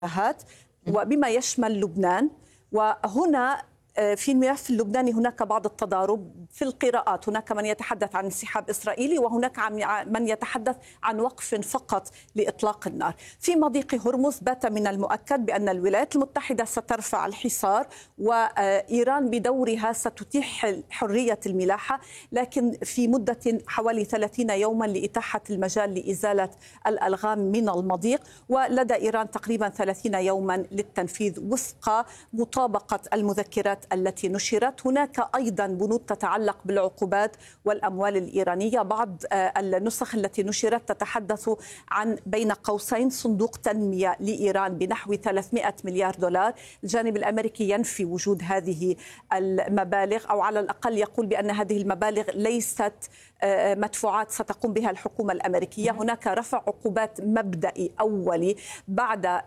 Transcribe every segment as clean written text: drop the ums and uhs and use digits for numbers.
الاتجاهات وبما يشمل لبنان. وهنا في الملف اللبناني هناك بعض التضارب في القراءات، هناك من يتحدث عن انسحاب إسرائيلي وهناك من يتحدث عن وقف فقط لإطلاق النار. في مضيق هرمز بات من المؤكد بأن الولايات المتحدة سترفع الحصار وإيران بدورها ستتيح حرية الملاحة، لكن في مدة حوالي 30 يوما لإتاحة المجال لإزالة الألغام من المضيق، ولدى إيران تقريبا 30 يوما للتنفيذ وفق مطابقة المذكرات التي نشرت. هناك أيضا بنود تتعلق بالعقوبات والأموال الإيرانية. بعض النسخ التي نشرت تتحدث عن بين قوسين صندوق تنمية لإيران بنحو 300 مليار دولار. الجانب الأمريكي ينفي وجود هذه المبالغ، أو على الأقل يقول بأن هذه المبالغ ليست مدفوعات ستقوم بها الحكومة الأمريكية. هناك رفع عقوبات مبدئي أولي بعد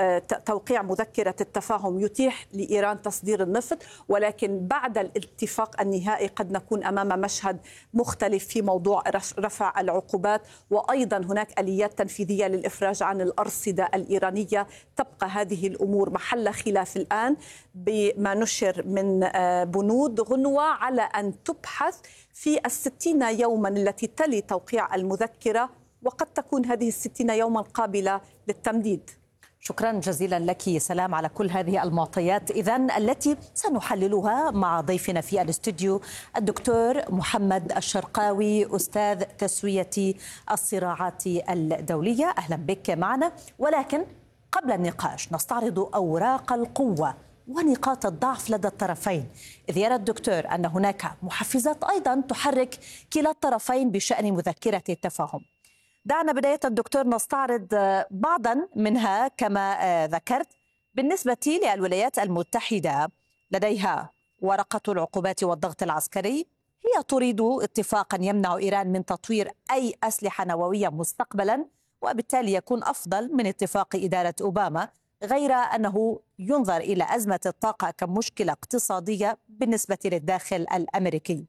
توقيع مذكرة التفاهم يتيح لإيران تصدير النفط، ولكن بعد الاتفاق النهائي قد نكون أمام مشهد مختلف في موضوع رفع العقوبات. وأيضا هناك آليات تنفيذية للإفراج عن الأرصدة الإيرانية. تبقى هذه الأمور محل خلاف الآن بما نشر من بنود غنوة على أن تبحث في 60 يوما التي تلي توقيع المذكرة، وقد تكون هذه 60 يوما قابلة للتمديد. شكرا جزيلا لك سلام على كل هذه المعطيات إذن التي سنحللها مع ضيفنا في الاستوديو الدكتور محمد الشرقاوي أستاذ تسوية الصراعات الدولية. أهلا بك معنا. ولكن قبل النقاش نستعرض أوراق القوة ونقاط الضعف لدى الطرفين، إذ يرى الدكتور أن هناك محفزات أيضا تحرك كلا الطرفين بشأن مذكرة التفاهم. دعنا بداية الدكتور نستعرض بعضا منها. كما ذكرت بالنسبة للولايات المتحدة لديها ورقة العقوبات والضغط العسكري، هي تريد اتفاقا يمنع إيران من تطوير أي أسلحة نووية مستقبلا، وبالتالي يكون أفضل من اتفاق إدارة أوباما، غير أنه ينظر إلى أزمة الطاقة كمشكلة اقتصادية بالنسبة للداخل الأمريكي.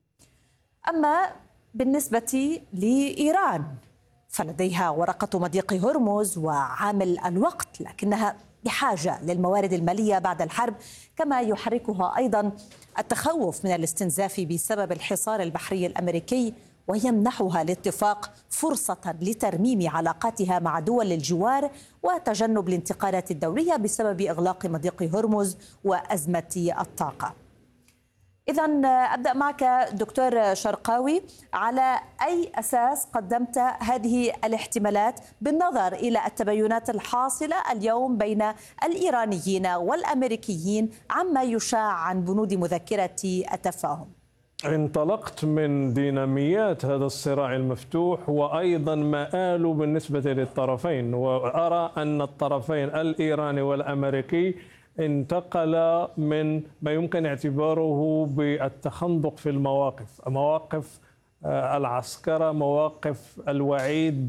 أما بالنسبة لإيران فلديها ورقة مضيق هرمز وعامل الوقت، لكنها بحاجة للموارد المالية بعد الحرب، كما يحركها أيضا التخوف من الاستنزاف بسبب الحصار البحري الأمريكي، ويمنحها الاتفاق فرصة لترميم علاقاتها مع دول الجوار وتجنب الانتقالات الدولية بسبب إغلاق مضيق هرمز وأزمة الطاقة. إذن أبدأ معك دكتور شرقاوي، على أي أساس قدمت هذه الاحتمالات بالنظر إلى التباينات الحاصلة اليوم بين الإيرانيين والأمريكيين عما يشاع عن بنود مذكرة التفاهم؟ انطلقت من ديناميات هذا الصراع المفتوح وأيضا مآله بالنسبة للطرفين، وأرى أن الطرفين الإيراني والأمريكي انتقل من ما يمكن اعتباره بالتخندق في المواقف، مواقف العسكرة، مواقف الوعيد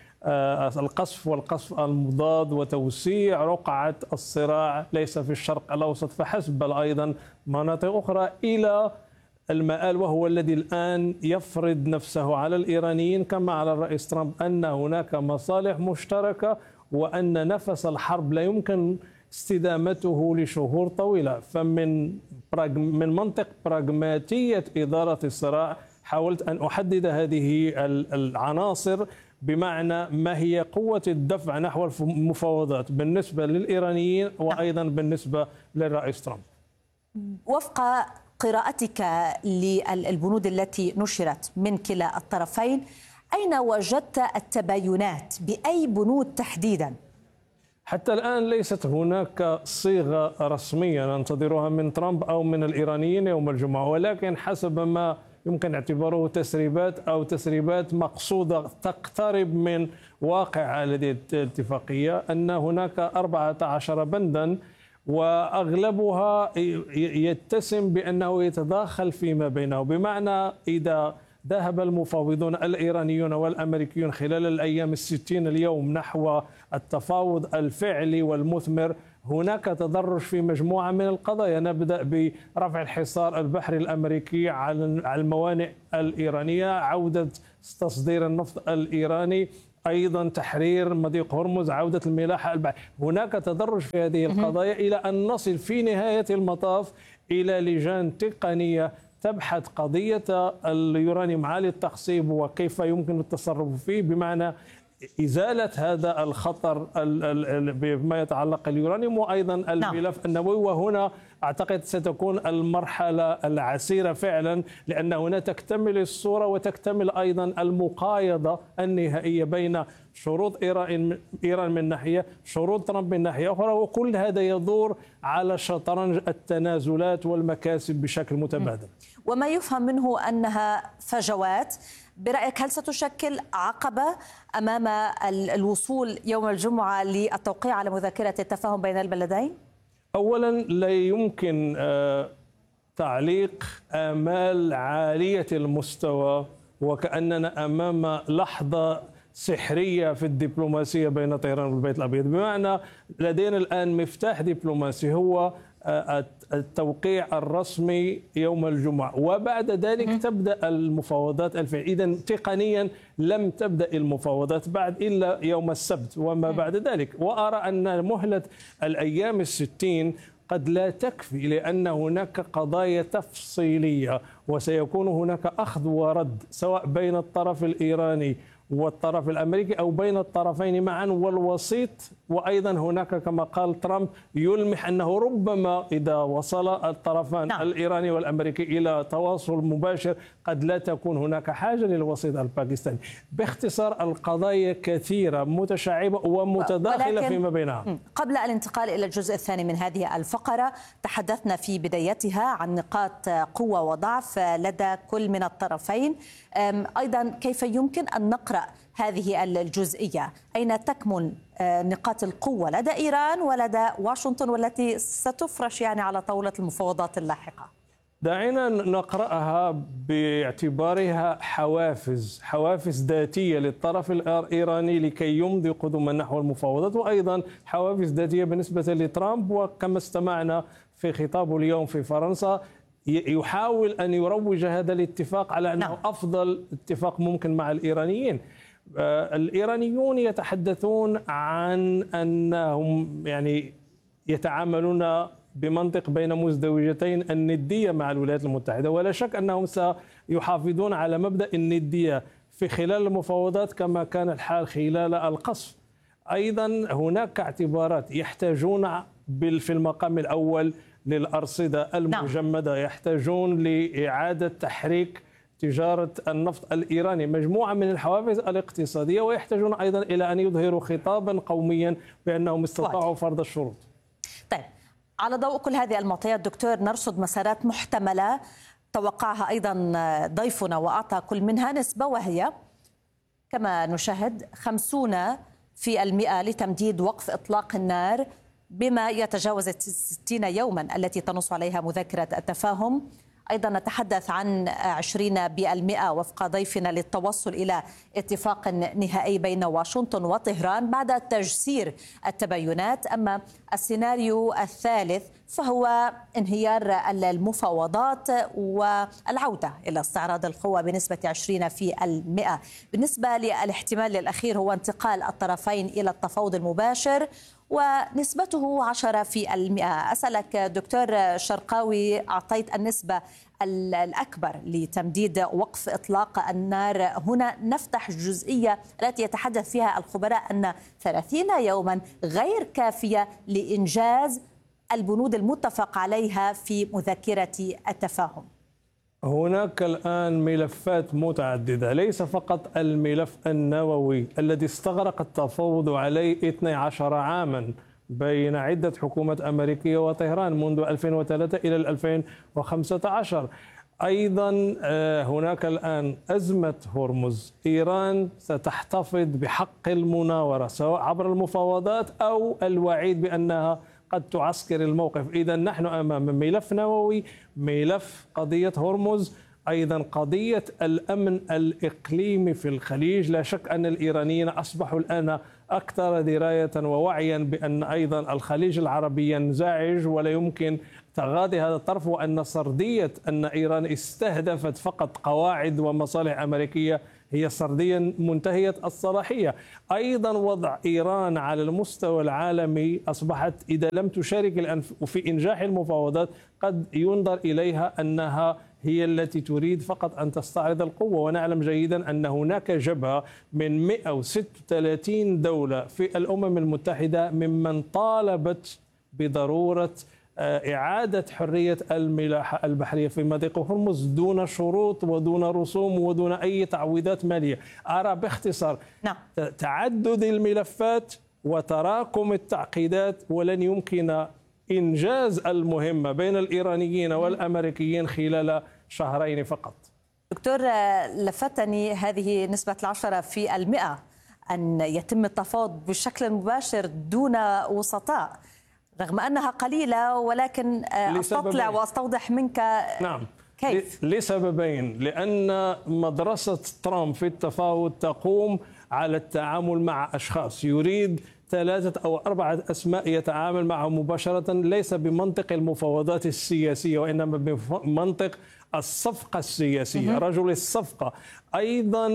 بالقصف والقصف المضاد وتوسيع رقعة الصراع ليس في الشرق الأوسط فحسب بل أيضا مناطق أخرى، إلى المآل وهو الذي الآن يفرض نفسه على الإيرانيين كما على الرئيس ترامب، أن هناك مصالح مشتركة وأن نفس الحرب لا يمكن استدامته لشهور طويلة. فمن منطق براغماتية إدارة الصراع حاولت أن أحدد هذه العناصر، بمعنى ما هي قوة الدفع نحو المفاوضات بالنسبة للإيرانيين وأيضا بالنسبة للرئيس ترامب. وفق قراءتك للبنود التي نشرت من كلا الطرفين، أين وجدت التباينات؟ بأي بنود تحديدا؟ حتى الآن ليست هناك صيغة رسمية ننتظرها من ترامب أو من الإيرانيين يوم الجمعة، ولكن حسب ما يمكن اعتباره تسريبات أو تسريبات مقصودة تقترب من واقع هذه الاتفاقية، أن هناك 14 بندا وأغلبها يتسم بأنه يتداخل فيما بينه، بمعنى إذا ذهب المفاوضون الإيرانيون والأمريكيون خلال الأيام 60 اليوم نحو التفاوض الفعلي والمثمر، هناك تدرج في مجموعة من القضايا. نبدأ برفع الحصار البحري الأمريكي على الموانئ الإيرانية، عودة تصدير النفط الإيراني، أيضا تحرير مضيق هرمز، عودة الملاحة هناك تدرج في هذه القضايا إلى أن نصل في نهاية المطاف إلى لجان تقنية تبحث قضية اليورانيوم عالي التخصيب وكيف يمكن التصرف فيه، بمعنى إزالة هذا الخطر بما يتعلق اليورانيوم وأيضا الملف النووي. وهنا أعتقد ستكون المرحلة العسيرة فعلا، لأن هنا تكتمل الصورة وتكتمل أيضا المقايضة النهائية بين شروط إيران من ناحية، شروط ترامب من ناحية أخرى، وكل هذا يدور على شطرنج التنازلات والمكاسب بشكل متبادل. وما يفهم منه أنها فجوات، برأيك هل ستشكل عقبة أمام الوصول يوم الجمعة للتوقيع على مذكرة التفاهم بين البلدين؟ أولا لا يمكن تعليق آمال عالية المستوى وكأننا أمام لحظة سحرية في الدبلوماسية بين طهران والبيت الأبيض، بمعنى لدينا الآن مفتاح دبلوماسي هو التوقيع الرسمي يوم الجمعة، وبعد ذلك تبدأ المفاوضات الفعلية. إذن تقنيا لم تبدأ المفاوضات بعد إلا يوم السبت وما بعد ذلك، وأرى أن مهلة الأيام 60 قد لا تكفي، لأن هناك قضايا تفصيلية وسيكون هناك أخذ ورد سواء بين الطرف الإيراني والطرف الأمريكي أو بين الطرفين معا والوسيط. وأيضا هناك كما قال ترامب يلمح أنه ربما إذا وصل الطرفان الإيراني والأمريكي إلى تواصل مباشر قد لا تكون هناك حاجة للوسيط الباكستاني. باختصار القضايا كثيرة متشعبة ومتداخلة فيما بينها. قبل الانتقال إلى الجزء الثاني من هذه الفقرة، تحدثنا في بدايتها عن نقاط قوة وضعف لدى كل من الطرفين. أيضا كيف يمكن أن نقرأ هذه الجزئية؟ أين تكمن نقاط القوة لدى إيران ولدى واشنطن والتي ستفرش على طاولة المفاوضات اللاحقة؟ دعينا نقرأها باعتبارها حوافز ذاتية للطرف الإيراني لكي يمضي قدما نحو المفاوضات، وأيضا حوافز ذاتية بالنسبة لترامب. وكما استمعنا في خطابه اليوم في فرنسا يحاول أن يروج هذا الاتفاق على أنه أفضل اتفاق ممكن مع الإيرانيين. الإيرانيون يتحدثون عن أنهم يتعاملون بمنطق بين مزدوجتين، الندية مع الولايات المتحدة، ولا شك أنهم سيحافظون على مبدأ الندية في خلال المفاوضات كما كان الحال خلال القصف. أيضا هناك اعتبارات يحتاجون في المقام الأول للأرصدة المجمدة، يحتاجون لإعادة تحريك تجارة النفط الإيراني، مجموعة من الحوافز الاقتصادية، ويحتاجون أيضا إلى أن يظهروا خطابا قوميا بأنهم استطاعوا فرض الشروط. طيب، على ضوء كل هذه المعطيات دكتور، نرصد مسارات محتملة توقعها أيضا ضيفنا وأعطى كل منها نسبة، وهي كما نشاهد 50% لتمديد وقف إطلاق النار بما يتجاوز 60 يوما التي تنص عليها مذكرة التفاهم. أيضا نتحدث عن 20% وفق ضيفنا للتوصل إلى اتفاق نهائي بين واشنطن وطهران بعد تجسير التباينات. أما السيناريو الثالث فهو انهيار المفاوضات والعودة إلى استعراض القوى بنسبة 20%. بالنسبة للاحتمال الأخير هو انتقال الطرفين إلى التفاوض المباشر ونسبته 10%. أسألك دكتور شرقاوي، أعطيت النسبة الأكبر لتمديد وقف إطلاق النار، هنا نفتح الجزئية التي يتحدث فيها الخبراء أن 30 يوما غير كافية لإنجاز البنود المتفق عليها في مذكرة التفاهم. هناك الآن ملفات متعددة، ليس فقط الملف النووي الذي استغرق التفاوض عليه 12 عاما بين عدة حكومات أمريكية وطهران منذ 2003 إلى 2015. أيضا هناك الآن أزمة هرمز. إيران ستحتفظ بحق المناورة سواء عبر المفاوضات أو الوعيد بأنها قد تعسكر الموقف. إذا نحن أمام ملف نووي، ملف قضية هرمز، أيضا قضية الأمن الإقليمي في الخليج. لا شك أن الإيرانيين أصبحوا الآن أكثر دراية ووعيا بأن أيضا الخليج العربي ينزعج ولا يمكن تغاضي هذا الطرف، وأن سردية أن إيران استهدفت فقط قواعد ومصالح أمريكية هي سردية منتهية الصلاحية. أيضا وضع إيران على المستوى العالمي أصبحت إذا لم تشارك في إنجاح المفاوضات قد ينظر إليها أنها هي التي تريد فقط أن تستعرض القوة، ونعلم جيدا أن هناك جبهة من 136 دولة في الأمم المتحدة ممن طالبت بضرورة إعادة حرية الملاحة البحرية في مضيق هرمز دون شروط ودون رسوم ودون أي تعويضات مالية. أرى باختصار تعدد الملفات وتراكم التعقيدات، ولن يمكن إنجاز المهمة بين الإيرانيين والأمريكيين خلال شهرين فقط. دكتور، لفتني هذه نسبة 10% أن يتم التفاوض بشكل مباشر دون وسطاء، رغم أنها قليلة، ولكن أستطلع وأستوضح منك. نعم، كيف؟ لسببين. لأن مدرسة ترامب في التفاوض تقوم على التعامل مع أشخاص، يريد 3 أو 4 أسماء يتعامل معهم مباشرة، ليس بمنطق المفاوضات السياسية وإنما بمنطق الصفقة السياسية، رجل الصفقة. أيضا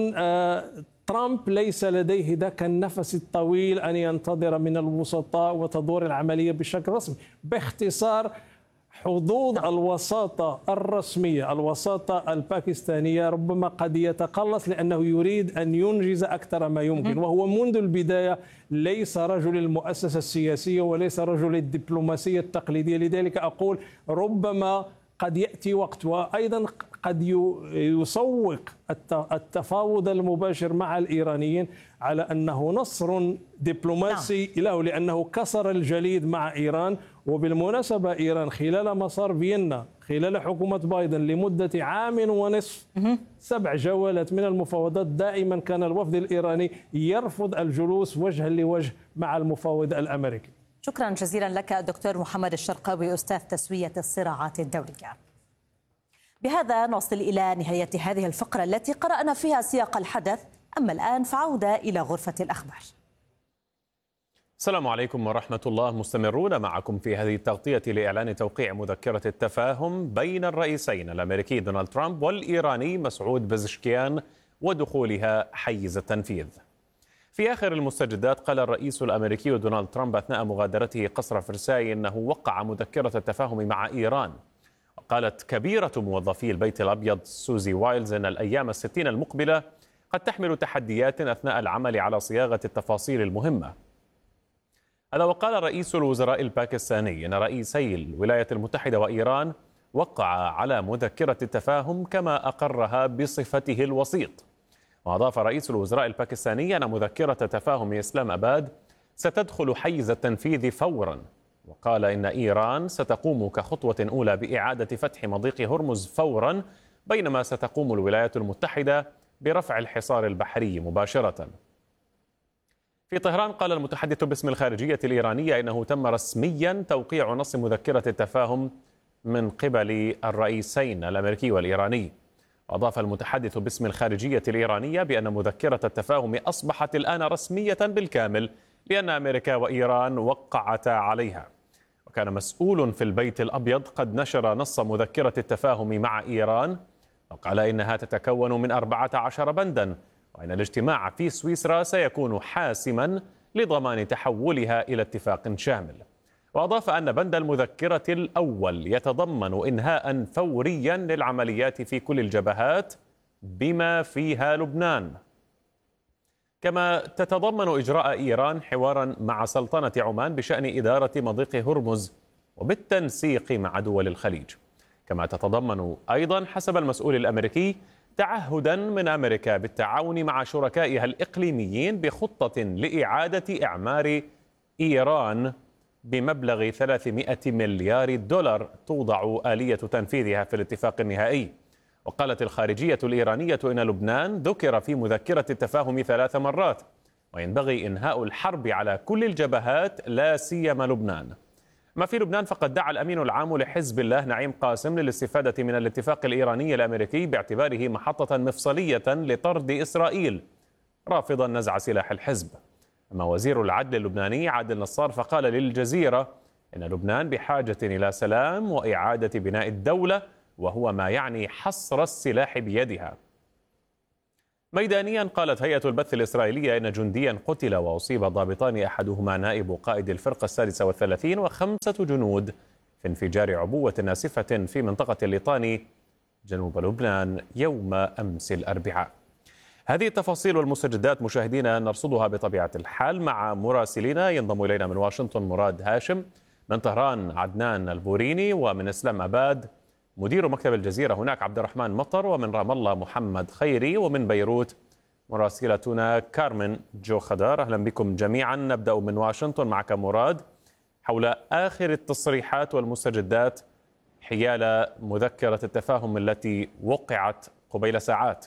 ترامب ليس لديه ذاك النفس الطويل أن ينتظر من الوسطاء وتدور العملية بشكل رسمي. باختصار، حظوظ الوساطة الرسمية، الوساطة الباكستانية، ربما قد يتقلص لأنه يريد أن ينجز أكثر ما يمكن، وهو منذ البداية ليس رجل المؤسسة السياسية وليس رجل الدبلوماسية التقليدية. لذلك أقول ربما قد يأتي وقت، وأيضا قد يسوق التفاوض المباشر مع الإيرانيين على أنه نصر دبلوماسي له، لأنه كسر الجليد مع إيران. وبالمناسبة إيران خلال مسار فيينا خلال حكومة بايدن لمدة عام ونصف 7 جولات من المفاوضات، دائما كان الوفد الإيراني يرفض الجلوس وجها لوجه مع المفاوض الأمريكي. شكرا جزيلا لك دكتور محمد الشرقاوي، أستاذ تسوية الصراعات الدولية. بهذا نصل إلى نهاية هذه الفقرة التي قرأنا فيها سياق الحدث. أما الآن فعودة إلى غرفة الأخبار. السلام عليكم ورحمة الله. مستمرون معكم في هذه التغطية لإعلان توقيع مذكرة التفاهم بين الرئيسين الأمريكي دونالد ترامب والإيراني مسعود بزشكيان ودخولها حيز التنفيذ. في آخر المستجدات قال الرئيس الأمريكي دونالد ترامب أثناء مغادرته قصر فرساي أنه وقع مذكرة التفاهم مع إيران. وقالت كبيرة موظفي البيت الأبيض سوزي وايلز أن الأيام 60 المقبلة قد تحمل تحديات أثناء العمل على صياغة التفاصيل المهمة. هذا وقال رئيس الوزراء الباكستاني أن رئيسي الولايات المتحدة وإيران وقعا على مذكرة التفاهم كما أقرها بصفته الوسيط. وأضاف رئيس الوزراء الباكستاني أن مذكرة تفاهم إسلام أباد ستدخل حيز التنفيذ فورا. وقال إن إيران ستقوم كخطوة أولى بإعادة فتح مضيق هرمز فورا، بينما ستقوم الولايات المتحدة برفع الحصار البحري مباشرة. في طهران قال المتحدث باسم الخارجية الإيرانية إنه تم رسميا توقيع نص مذكرة التفاهم من قبل الرئيسين الأمريكي والإيراني. وأضاف المتحدث باسم الخارجية الإيرانية بأن مذكرة التفاهم أصبحت الآن رسمية بالكامل لأن أمريكا وإيران وقعتا عليها. وكان مسؤول في البيت الأبيض قد نشر نص مذكرة التفاهم مع إيران، وقال إنها تتكون من 14 بندا، وإن الاجتماع في سويسرا سيكون حاسما لضمان تحولها إلى اتفاق شامل. وأضاف أن بند المذكرة الأول يتضمن إنهاء فوريا للعمليات في كل الجبهات بما فيها لبنان، كما تتضمن إجراء إيران حوارا مع سلطنة عمان بشأن إدارة مضيق هرمز وبالتنسيق مع دول الخليج. كما تتضمن أيضا حسب المسؤول الأمريكي تعهدا من أمريكا بالتعاون مع شركائها الإقليميين بخطة لإعادة إعمار إيران بمبلغ 300 مليار دولار توضع آلية تنفيذها في الاتفاق النهائي. وقالت الخارجية الإيرانية إن لبنان ذكر في مذكرة التفاهم 3 مرات، وينبغي إنهاء الحرب على كل الجبهات لا سيما لبنان. ما في لبنان فقد دعا الأمين العام لحزب الله نعيم قاسم للاستفادة من الاتفاق الإيراني الأمريكي باعتباره محطة مفصلية لطرد إسرائيل، رافضا نزع سلاح الحزب. أما وزير العدل اللبناني عادل نصار فقال للجزيرة إن لبنان بحاجة إلى سلام وإعادة بناء الدولة، وهو ما يعني حصر السلاح بيدها. ميدانيا قالت هيئة البث الإسرائيلية إن جنديا قتل وأصيب ضابطان، أحدهما نائب قائد الفرقة 36 و5 جنود في انفجار عبوة ناسفة في منطقة الليطاني جنوب لبنان يوم أمس الأربعاء. هذه التفاصيل والمستجدات مشاهدينا نرصدها بطبيعة الحال مع مراسلين. ينضم إلينا من واشنطن مراد هاشم، من طهران عدنان البوريني، ومن إسلام أباد مدير مكتب الجزيرة هناك عبد الرحمن مطر، ومن رام الله محمد خيري، ومن بيروت مراسلتنا كارمن جو خدار. أهلا بكم جميعا. نبدأ من واشنطن معك مراد حول آخر التصريحات والمستجدات حيال مذكرة التفاهم التي وقعت قبيل ساعات.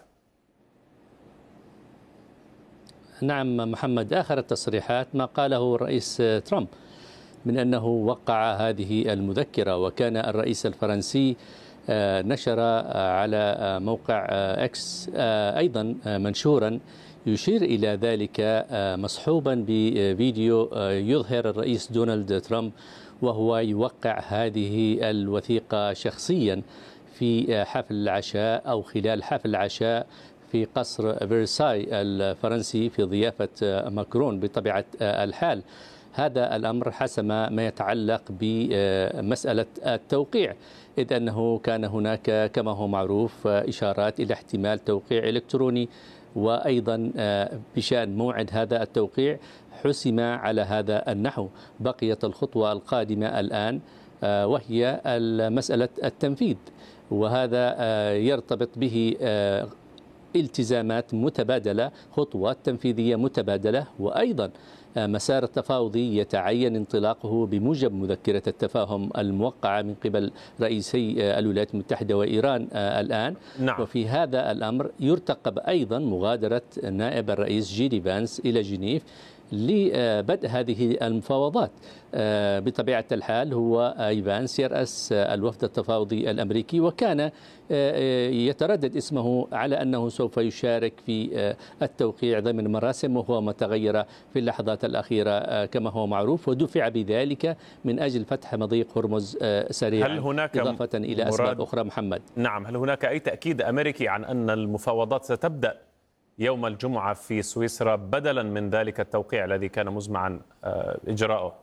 نعم محمد، آخر التصريحات ما قاله الرئيس ترامب من أنه وقع هذه المذكرة، وكان الرئيس الفرنسي نشر على موقع إكس أيضا منشورا يشير إلى ذلك مصحوبا بفيديو يظهر الرئيس دونالد ترامب وهو يوقع هذه الوثيقة شخصيا في حفل العشاء أو خلال حفل العشاء في قصر فيرساي الفرنسي في ضيافة ماكرون. بطبيعة الحال هذا الأمر حسب ما يتعلق بمسألة التوقيع، إذ أنه كان هناك كما هو معروف إشارات إلى احتمال توقيع إلكتروني، وأيضا بشأن موعد هذا التوقيع حسم على هذا النحو. بقيت الخطوة القادمة الآن وهي مسألة التنفيذ، وهذا يرتبط به التزامات متبادلة، خطوات تنفيذية متبادلة، وأيضا مسار التفاوضي يتعين انطلاقه بموجب مذكرة التفاهم الموقعة من قبل رئيسي الولايات المتحدة وإيران الآن. نعم. وفي هذا الأمر يرتقب أيضا مغادرة نائب الرئيس جيدي فانس إلى جنيف لبدء هذه المفاوضات. بطبيعة الحال هو إيفانس يرأس الوفد التفاوضي الأمريكي، وكان يتردد اسمه على أنه سوف يشارك في التوقيع ضمن مراسم، وهو ما تغير في اللحظات الأخيرة كما هو معروف، ودفع بذلك من أجل فتح مضيق هرمز سريعا. هل هناك إضافة إلى أسباب أخرى محمد؟ نعم، هل هناك أي تأكيد أمريكي عن أن المفاوضات ستبدأ يوم الجمعة في سويسرا بدلا من ذلك التوقيع الذي كان مزمعا إجراؤه؟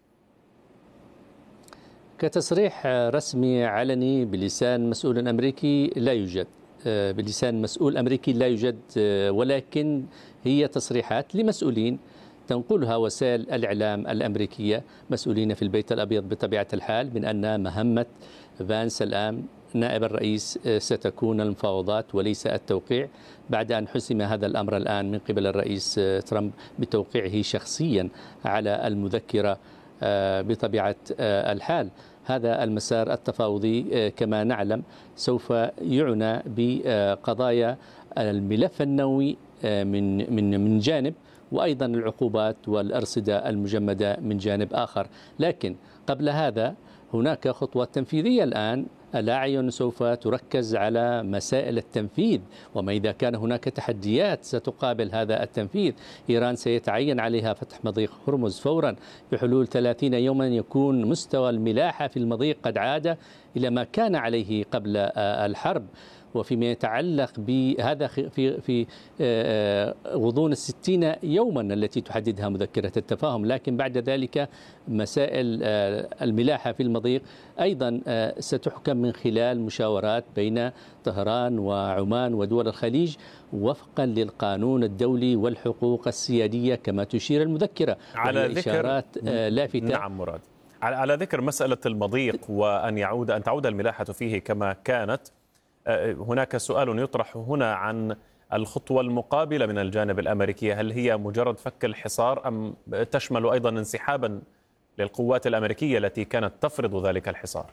كتصريح رسمي علني بلسان مسؤول أمريكي لا يوجد، بلسان مسؤول أمريكي لا يوجد، ولكن هي تصريحات لمسؤولين تنقلها وسائل الإعلام الأمريكية، مسؤولين في البيت الأبيض بطبيعة الحال، من أن مهمة فانس الآن نائب الرئيس ستكون المفاوضات وليس التوقيع، بعد أن حسم هذا الأمر الآن من قبل الرئيس ترامب بتوقيعه شخصيا على المذكرة. بطبيعة الحال هذا المسار التفاوضي كما نعلم سوف يعنى بقضايا الملف النووي من جانب، وأيضا العقوبات والأرصدة المجمدة من جانب آخر. لكن قبل هذا هناك خطوة تنفيذية الآن، الأعين سوف تركز على مسائل التنفيذ، وما إذا كان هناك تحديات ستقابل هذا التنفيذ. إيران سيتعين عليها فتح مضيق هرمز فورا، بحلول 30 يوما يكون مستوى الملاحة في المضيق قد عاد إلى ما كان عليه قبل الحرب. وفيما يتعلق بهذا في غضون 60 يوما التي تحددها مذكرة التفاهم، لكن بعد ذلك مسائل الملاحة في المضيق أيضا ستحكم من خلال مشاورات بين طهران وعمان ودول الخليج وفقا للقانون الدولي والحقوق السيادية كما تشير المذكرة. على ذكر لافتة. نعم مراد، على ذكر مسألة المضيق وأن تعود الملاحة فيه كما كانت، هناك سؤال يطرح هنا عن الخطوة المقابلة من الجانب الأمريكي. هل هي مجرد فك الحصار أم تشمل أيضا انسحابا للقوات الأمريكية التي كانت تفرض ذلك الحصار؟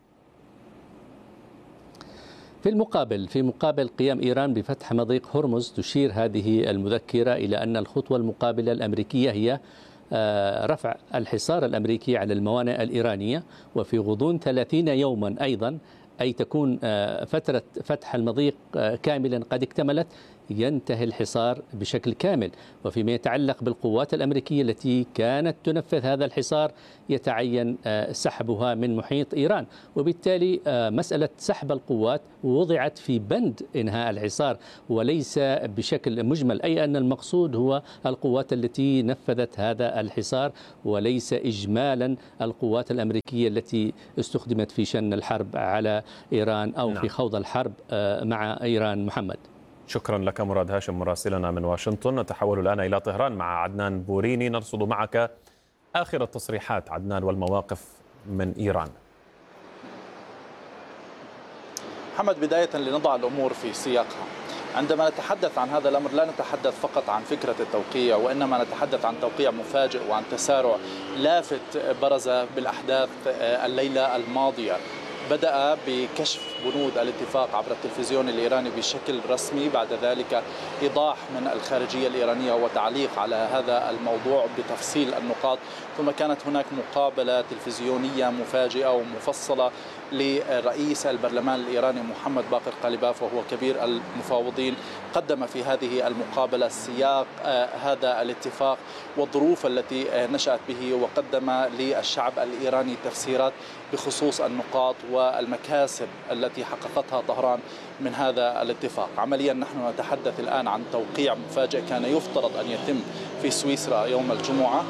في مقابل قيام إيران بفتح مضيق هرمز، تشير هذه المذكرة إلى أن الخطوة المقابلة الأمريكية هي رفع الحصار الأمريكي على الموانئ الإيرانية، وفي غضون 30 يوما أيضا، أي تكون فترة فتح المضيق كاملا قد اكتملت، ينتهي الحصار بشكل كامل. وفيما يتعلق بالقوات الأمريكية التي كانت تنفذ هذا الحصار يتعين سحبها من محيط إيران، وبالتالي مسألة سحب القوات وضعت في بند إنهاء الحصار وليس بشكل مجمل، أي أن المقصود هو القوات التي نفذت هذا الحصار وليس إجمالا القوات الأمريكية التي استخدمت في شن الحرب على إيران أو في خوض الحرب مع إيران. محمد، شكرا لك مراد هاشم مراسلنا من واشنطن. نتحول الآن إلى طهران مع عدنان بوريني نرصد معك آخر التصريحات عدنان والمواقف من إيران. محمد، بداية لنضع الأمور في سياقها. عندما نتحدث عن هذا الأمر لا نتحدث فقط عن فكرة التوقيع، وإنما نتحدث عن توقيع مفاجئ وعن تسارع لافت برز بالأحداث الليلة الماضية. بدأ بكشف بنود الاتفاق عبر التلفزيون الإيراني بشكل رسمي، بعد ذلك إيضاح من الخارجية الإيرانية وتعليق على هذا الموضوع بتفصيل النقاط، ثم كانت هناك مقابلة تلفزيونية مفاجئة ومفصلة لرئيس البرلمان الإيراني محمد باقر قالباف وهو كبير المفاوضين. قدم في هذه المقابلة سياق هذا الاتفاق والظروف التي نشأت به، وقدم للشعب الإيراني تفسيرات بخصوص النقاط والمكاسب التي حققتها طهران من هذا الاتفاق. عمليا نحن نتحدث الآن عن توقيع مفاجئ كان يفترض أن يتم في سويسرا يوم الجمعة،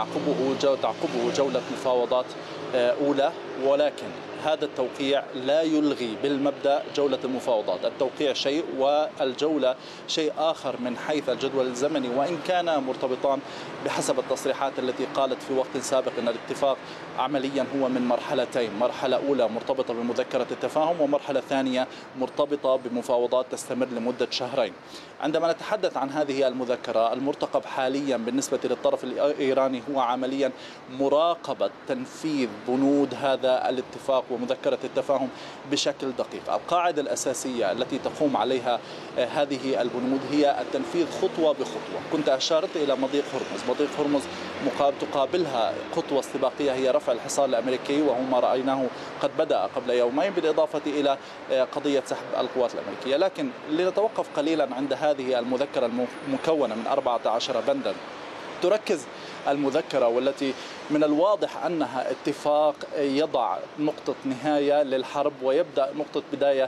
تعقبه جولة مفاوضات أولى، ولكن هذا التوقيع لا يلغي بالمبدأ جولة المفاوضات. التوقيع شيء والجولة شيء آخر من حيث الجدول الزمني، وإن كان مرتبطان بحسب التصريحات التي قالت في وقت سابق أن الاتفاق عمليا هو من مرحلتين، مرحلة أولى مرتبطة بمذكرة التفاهم، ومرحلة ثانية مرتبطة بمفاوضات تستمر لمدة شهرين. عندما نتحدث عن هذه المذكرة، المرتقب حاليا بالنسبة للطرف الإيراني هو عمليا مراقبة تنفيذ بنود هذا الاتفاق ومذكرة التفاهم بشكل دقيق. القاعدة الأساسية التي تقوم عليها هذه البنود هي التنفيذ خطوة بخطوة. كنت أشارت إلى مضيق هرمز، مضيق هرمز تقابلها خطوة استباقية هي رفع الحصار الأمريكي، وهو ما رأيناه قد بدأ قبل يومين، بالإضافة إلى قضية سحب القوات الأمريكية. لكن لنتوقف قليلا عند هذه المذكرة المكونة من 14 بندا. تركز المذكرة والتي من الواضح أنها اتفاق يضع نقطة نهاية للحرب ويبدأ نقطة بداية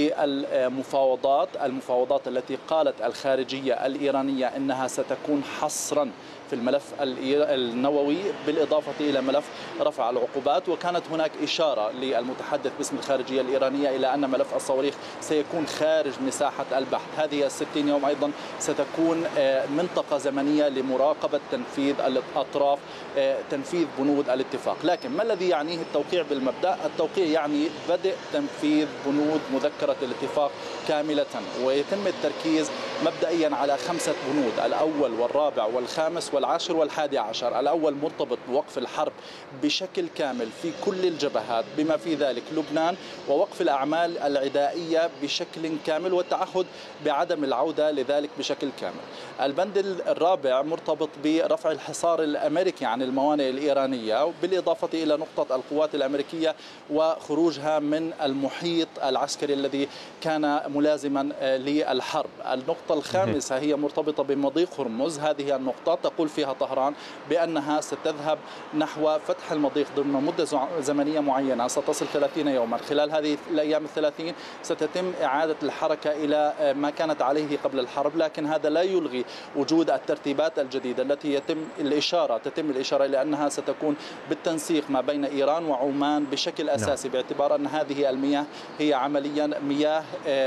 للمفاوضات، المفاوضات التي قالت الخارجية الإيرانية أنها ستكون حصرا في الملف النووي بالإضافة إلى ملف رفع العقوبات. وكانت هناك إشارة للمتحدث باسم الخارجية الإيرانية إلى أن ملف الصواريخ سيكون خارج مساحة البحث. هذه 60 يوم أيضا ستكون منطقة زمنية لمراقبة تنفيذ الأطراف تنفيذ بنود الاتفاق. لكن ما الذي يعنيه التوقيع بالمبدأ؟ التوقيع يعني بدء تنفيذ بنود مذكرة الاتفاق كاملة، ويتم التركيز مبدئيا على 5 بنود، الأول والرابع والخامس والعاشر والحادي عشر. الأول مرتبط بوقف الحرب بشكل كامل في كل الجبهات بما في ذلك لبنان، ووقف الأعمال العدائية بشكل كامل والتعهد بعدم العودة لذلك بشكل كامل. البند الرابع مرتبط برفع الحصار الأمريكي عن الموانئ الإيرانية، بالإضافة إلى نقطة القوات الأمريكية وخروجها من المحيط العسكري الذي كان ملازما للحرب. النقطة الخامسة هي مرتبطة بمضيق هرمز. هذه النقطة تقول فيها طهران بأنها ستذهب نحو فتح المضيق ضمن مدة زمنية معينة ستصل 30 يوما. خلال هذه الأيام 30 ستتم إعادة الحركة إلى ما كانت عليه قبل الحرب، لكن هذا لا يلغي وجود الترتيبات الجديدة التي تتم الإشارة إلى أنها ستكون بالتنسيق ما بين إيران وعمان بشكل أساسي، باعتبار أن هذه المياه هي عمليا مياه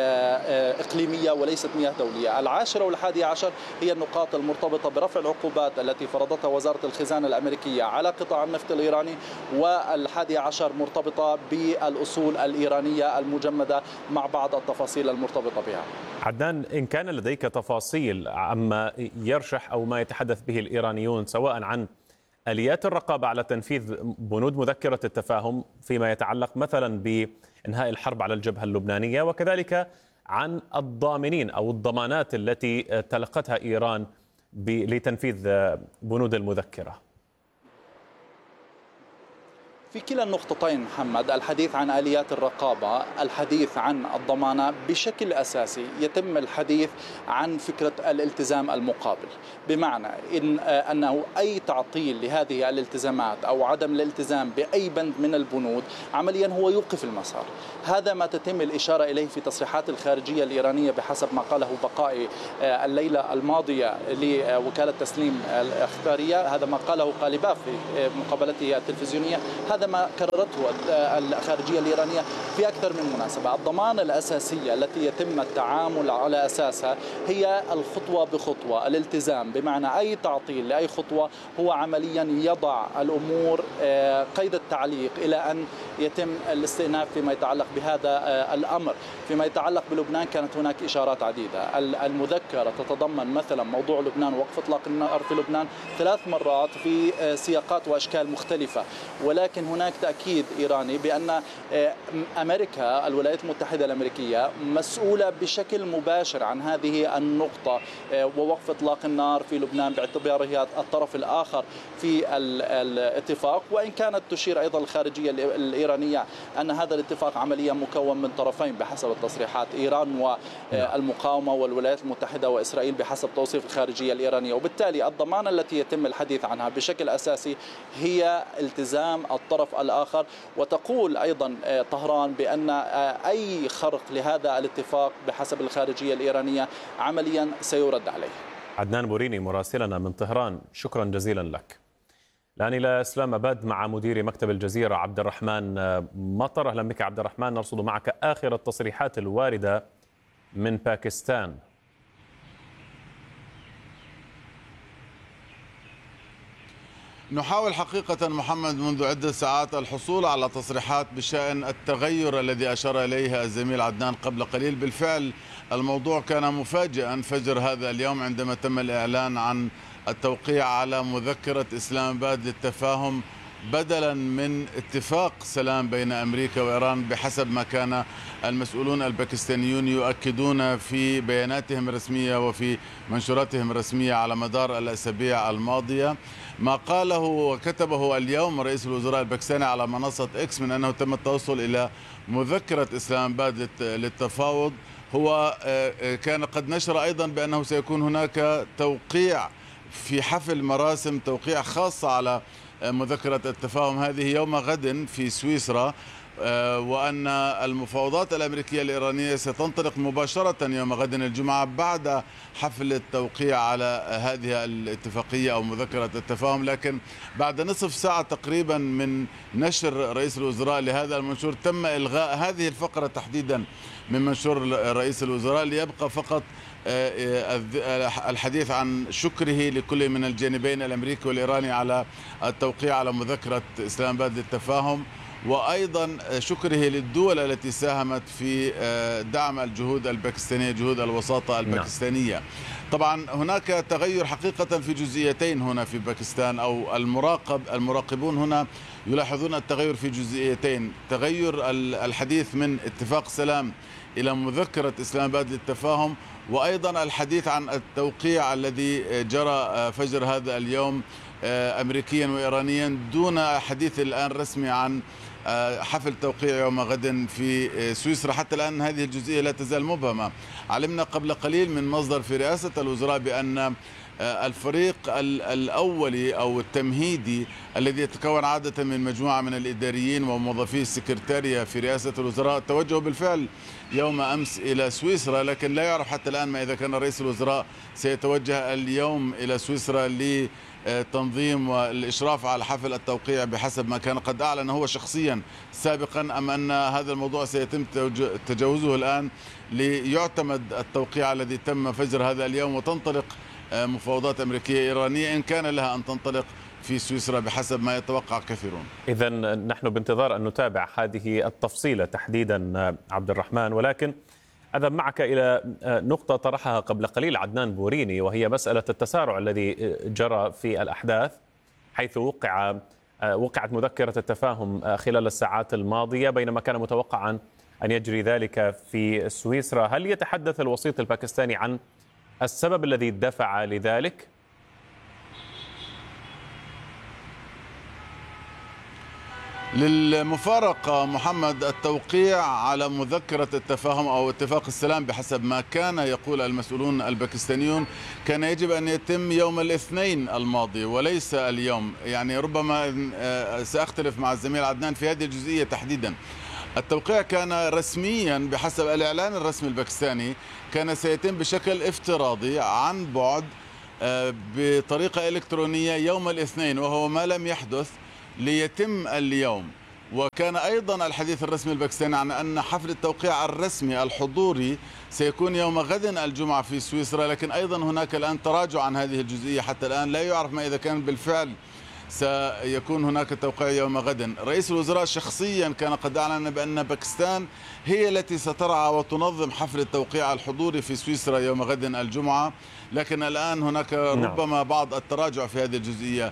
إقليمية وليست مياه دولية. العاشرة والحادي عشر هي النقاط المرتبطة برفع العقوبات التي فرضتها وزارة الخزانة الأمريكية على قطاع النفط الإيراني، والحادي عشر مرتبطة بالأصول الإيرانية المجمدة مع بعض التفاصيل المرتبطة بها. عدنان، إن كان لديك تفاصيل عما يرشح أو ما يتحدث به الإيرانيون سواء عن آليات الرقابة على تنفيذ بنود مذكرة التفاهم فيما يتعلق مثلا بإنهاء الحرب على الجبهة اللبنانية، وكذلك عن الضامنين أو الضمانات التي تلقتها إيران لتنفيذ بنود المذكرة. في كلا النقطتين محمد، الحديث عن آليات الرقابة، الحديث عن الضمانة، بشكل أساسي يتم الحديث عن فكرة الالتزام المقابل، بمعنى أنه أي تعطيل لهذه الالتزامات أو عدم الالتزام بأي بند من البنود عمليا هو يوقف المسار. هذا ما تتم الإشارة إليه في تصريحات الخارجية الإيرانية بحسب ما قاله بقائي الليلة الماضية لوكالة تسنيم الإخبارية. هذا ما قاله قالباف في مقابلته التلفزيونية، هذا ما كررته الخارجية الإيرانية في أكثر من مناسبة. الضمانة الأساسية التي يتم التعامل على أساسها هي الخطوة بخطوة، الالتزام، بمعنى أي تعطيل لأي خطوة هو عمليا يضع الأمور قيد التعليق إلى أن يتم الاستئناف فيما يتعلق بهذا الأمر. فيما يتعلق بلبنان كانت هناك إشارات عديدة. المذكرة تتضمن مثلا موضوع لبنان، وقف إطلاق النار في لبنان 3 مرات في سياقات وأشكال مختلفة، ولكن هناك تأكيد إيراني بأن أمريكا، الولايات المتحدة الأمريكية، مسؤولة بشكل مباشر عن هذه النقطة ووقف إطلاق النار في لبنان باعتباره الطرف الآخر في الاتفاق. وإن كانت تشير أيضا الخارجية الإيرانية أن هذا الاتفاق عمليا مكون من طرفين بحسب التصريحات، إيران والمقاومة والولايات المتحدة وإسرائيل بحسب توصيف الخارجية الإيرانية. وبالتالي الضمانة التي يتم الحديث عنها بشكل أساسي هي التزام الطرف الآخر. وتقول أيضا طهران بأن أي خرق لهذا الاتفاق بحسب الخارجية الإيرانية عمليا سيرد عليه. عدنان بوريني مراسلنا من طهران، شكرا جزيلا لك. الآن إلى إسلام أباد مع مدير مكتب الجزيرة عبد الرحمن مطر. أهلا بك عبد الرحمن، نرصد معك آخر التصريحات الواردة من باكستان. نحاول حقيقة محمد منذ عدة ساعات الحصول على تصريحات بشأن التغير الذي أشار إليه الزميل عدنان قبل قليل. بالفعل الموضوع كان مفاجئا فجر هذا اليوم عندما تم الإعلان عن التوقيع على مذكرة إسلام آباد للتفاهم بدلا من اتفاق سلام بين أمريكا وإيران، بحسب ما كان المسؤولون الباكستانيون يؤكدون في بياناتهم الرسمية وفي منشوراتهم الرسمية على مدار الأسابيع الماضية. ما قاله وكتبه اليوم رئيس الوزراء الباكستاني على منصة إكس من أنه تم التوصل إلى مذكرة إسلام آباد للتفاوض، هو كان قد نشر أيضا بأنه سيكون هناك توقيع في حفل مراسم توقيع خاصة على مذكرة التفاهم هذه يوم غد في سويسرا، وأن المفاوضات الأمريكية الإيرانية ستنطلق مباشرة يوم غد الجمعة بعد حفل التوقيع على هذه الاتفاقية أو مذكرة التفاهم. لكن بعد نصف ساعة تقريبا من نشر رئيس الوزراء لهذا المنشور تم إلغاء هذه الفقرة تحديدا من منشور رئيس الوزراء، ليبقى فقط الحديث عن شكره لكل من الجانبين الأمريكي والإيراني على التوقيع على مذكرة إسلام آباد للتفاهم، وأيضا شكره للدول التي ساهمت في دعم الجهود الباكستانية، جهود الوساطة الباكستانية. طبعا هناك تغير حقيقة في جزئيتين هنا في باكستان، أو المراقبون هنا يلاحظون التغير في جزئيتين: تغير الحديث من اتفاق سلام إلى مذكرة إسلام آباد للتفاهم، وأيضا الحديث عن التوقيع الذي جرى فجر هذا اليوم أمريكيا وإيرانيا، دون حديث الآن رسمي عن حفل توقيع يوم غد في سويسرا. حتى الآن هذه الجزئية لا تزال مبهمة. علمنا قبل قليل من مصدر في رئاسة الوزراء بأن الفريق الأولي أو التمهيدي الذي يتكون عادة من مجموعة من الإداريين وموظفي السكرتارية في رئاسة الوزراء توجهوا بالفعل يوم أمس إلى سويسرا، لكن لا يعرف حتى الآن ما إذا كان رئيس الوزراء سيتوجه اليوم إلى سويسرا لتنظيم والإشراف على حفل التوقيع بحسب ما كان قد أعلن هو شخصيا سابقا، أم أن هذا الموضوع سيتم تجاوزه الآن ليعتمد التوقيع الذي تم فجر هذا اليوم وتنطلق مفاوضات أمريكية إيرانية إن كان لها أن تنطلق في سويسرا بحسب ما يتوقع كثيرون. إذن نحن بانتظار أن نتابع هذه التفصيلة تحديدا عبد الرحمن، ولكن أذهب معك إلى نقطة طرحها قبل قليل عدنان بوريني، وهي مسألة التسارع الذي جرى في الأحداث، حيث وقعت مذكرة التفاهم خلال الساعات الماضية بينما كان متوقعا أن يجري ذلك في سويسرا. هل يتحدث الوسيط الباكستاني عن السبب الذي دفع لذلك؟ للمفارقة محمد، التوقيع على مذكرة التفاهم أو اتفاق السلام بحسب ما كان يقول المسؤولون الباكستانيون كان يجب أن يتم يوم الاثنين الماضي وليس اليوم. يعني ربما سأختلف مع الزميل عدنان في هذه الجزئية تحديدا. التوقيع كان رسميا بحسب الإعلان الرسمي الباكستاني كان سيتم بشكل افتراضي عن بعد بطريقة إلكترونية يوم الاثنين، وهو ما لم يحدث ليتم اليوم. وكان أيضا الحديث الرسمي الباكستاني عن أن حفل التوقيع الرسمي الحضوري سيكون يوم غد الجمعة في سويسرا، لكن أيضا هناك الآن تراجع عن هذه الجزئية. حتى الآن لا يعرف ما إذا كان بالفعل سيكون هناك توقيع يوم غد. رئيس الوزراء شخصيا كان قد أعلن بأن باكستان هي التي سترعى وتنظم حفل التوقيع الحضوري في سويسرا يوم غد الجمعة، لكن الآن هناك ربما بعض التراجع في هذه الجزئية.